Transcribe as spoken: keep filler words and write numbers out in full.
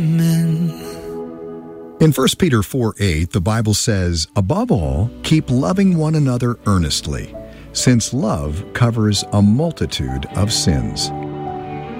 In First Peter four eight, the Bible says, "Above all, keep loving one another earnestly, since love covers a multitude of sins."